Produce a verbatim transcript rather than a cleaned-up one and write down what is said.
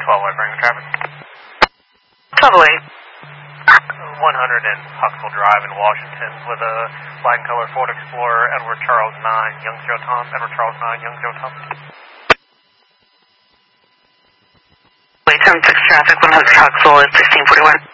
twelve white bring the traffic. Totally. one hundred in Huxville Drive in Washington with a black and color Ford Explorer, Edward Charles nine, Young Joe Tom, Edward Charles nine, Young Joe Tom. Wait, seven six traffic, one hundred Huxville is sixteen forty-one.